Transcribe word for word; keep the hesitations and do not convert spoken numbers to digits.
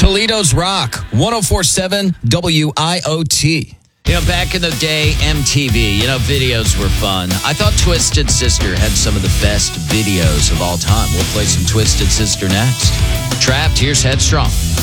Toledo's Rock, one oh four point seven W I O T. You know, back in the day, M T V, you know, videos were fun. I thought Twisted Sister had some of the best videos of all time. We'll play some Twisted Sister next. Trapped, here's Headstrong.